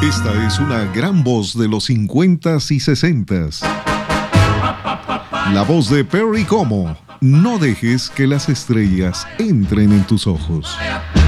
Esta es una gran voz de los 50s y 60s. La voz de Perry Como. No dejes que las estrellas entren en tus ojos.